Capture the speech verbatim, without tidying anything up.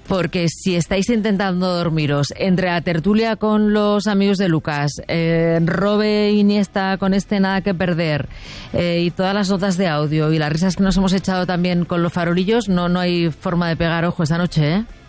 Porque si estáis intentando dormiros entre la tertulia con los amigos de Lucas, eh, Robe Iniesta con este Nada que Perder, eh, y todas las notas de audio y las risas que nos hemos echado también con los farolillos, no, no hay forma de pegar ojo esta noche, ¿eh?